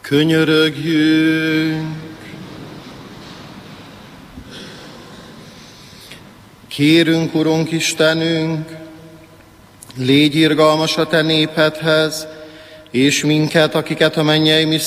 Könyörögjünk! Kérünk, Urunk Istenünk, légy irgalmas a te népedhez, és minket, akiket a mennyei